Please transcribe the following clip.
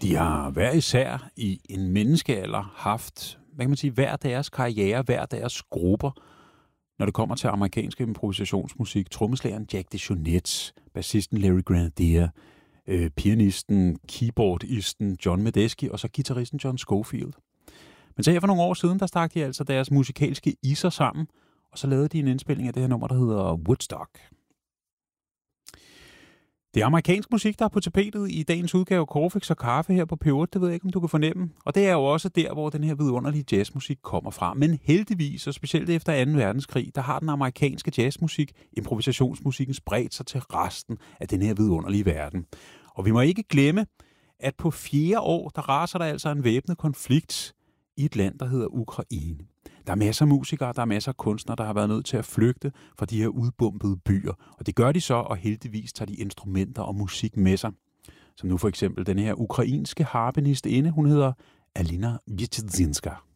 De har hver især i en menneskealder haft, hvad kan man sige, hver deres karriere, hver deres grupper, når det kommer til amerikansk improvisationsmusik. Trommeslageren Jack DeJohnette, bassisten Larry Grenadier, pianisten, keyboardisten John Medeski og så guitaristen John Scofield. Men så her for nogle år siden, der stak de altså deres musikalske iser sammen, og så lavede de en indspilning af det her nummer, der hedder Woodstock. Det er amerikansk musik, der er på tapetet i dagens udgave af Corfix og Kaffe her på P8. Det ved jeg ikke, om du kan fornemme. Og det er jo også der, hvor den her vidunderlige jazzmusik kommer fra. Men heldigvis, og specielt efter 2. verdenskrig, der har den amerikanske jazzmusik, improvisationsmusikken, spredt sig til resten af den her vidunderlige verden. Og vi må ikke glemme, at på 4 år, der raser der altså en væbnet konflikt i et land, der hedder Ukraine. Der er masser af musikere, der er masser af kunstnere, der har været nødt til at flygte fra de her udbombede byer. Og det gør de så, og heldigvis tager de instrumenter og musik med sig. Som nu for eksempel den her ukrainske harpenistinde, hun hedder Alina Vjestidzinska.